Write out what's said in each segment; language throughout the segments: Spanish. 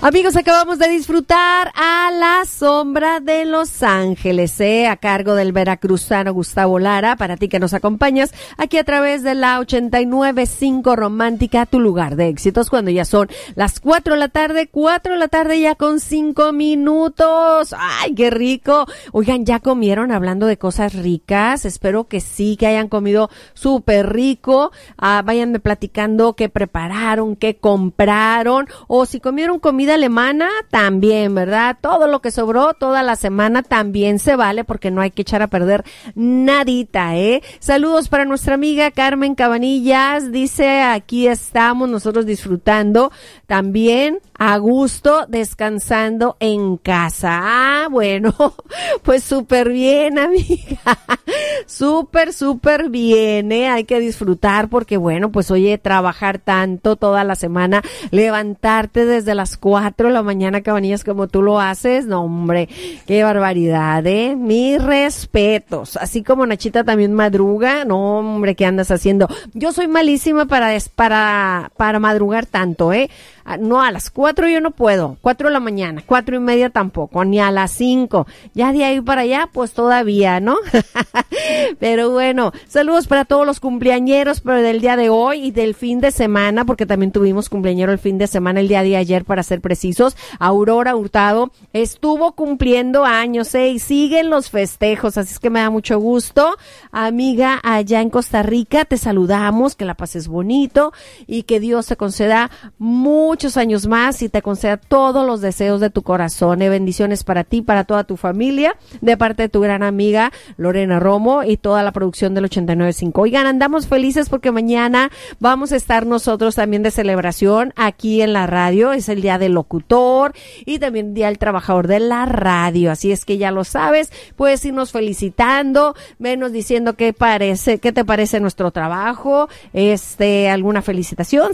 Amigos, acabamos de disfrutar A la Sombra de Los Ángeles, a cargo del veracruzano Gustavo Lara, para ti que nos acompañas aquí a través de la 89.5 Romántica, tu lugar de éxitos, cuando ya son las 4 de la tarde ya con 5 minutos. ¡Ay, qué rico! Oigan, ¿ya comieron? Hablando de cosas ricas, espero que sí, que hayan comido súper rico. Váyanme platicando qué prepararon, qué compraron, o si comieron comida alemana, también, ¿verdad? Todo lo que sobró toda la semana también se vale, porque no hay que echar a perder nadita, ¿eh? Saludos para nuestra amiga Carmen Cabanillas, dice, aquí estamos nosotros disfrutando también a gusto, descansando en casa. Bueno, pues súper bien, amiga. Súper bien, ¿eh? Hay que disfrutar porque, bueno, pues oye, trabajar tanto toda la semana, levantarte desde las 4 de la mañana, Cabanillas, como tú lo haces, no, hombre, qué barbaridad, ¿eh? Mis respetos. Así como Nachita también madruga, no, hombre, ¿qué andas haciendo? Yo soy malísima para madrugar tanto, ¿eh? No, a las 4 yo no puedo, 4 de la mañana, 4:30 tampoco, ni a las 5, ya de ahí para allá, pues todavía, ¿no? Pero bueno, saludos para todos los cumpleañeros, pero del día de hoy y del fin de semana, porque también tuvimos cumpleañero el fin de semana, el día de ayer, para ser precisos. Aurora Hurtado estuvo cumpliendo años, y siguen los festejos, así es que me da mucho gusto. Amiga, allá en Costa Rica, te saludamos, que la pases bonito y que Dios te conceda muchos años más y te conceda todos los deseos de tu corazón. Bendiciones para ti, para toda tu familia, de parte de tu gran amiga Lorena Romo y toda la producción del 89.5. Oigan, andamos felices porque mañana vamos a estar nosotros también de celebración aquí en la radio. Es el día del locutor y también día del trabajador de la radio. Así es que ya lo sabes, puedes irnos felicitando, venos diciendo qué te parece nuestro trabajo, alguna felicitación,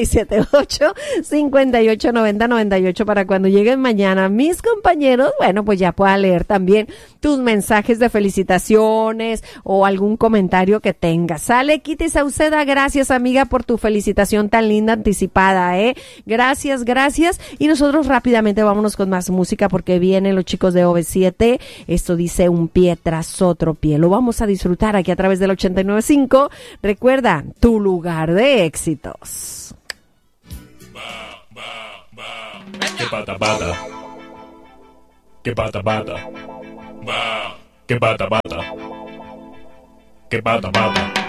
6678-589098 para cuando lleguen mañana mis compañeros, bueno, pues ya pueda leer también tus mensajes de felicitaciones o algún comentario que tengas. Sale, Kitty Sauceda, gracias amiga por tu felicitación tan linda anticipada, gracias, y nosotros rápidamente vámonos con más música porque vienen los chicos de OV7, esto dice un pie tras otro pie, lo vamos a disfrutar aquí a través del 89.5, recuerda, tu lugar de éxitos. Que pata pata, que pata pata, que pata pata, que pata pata.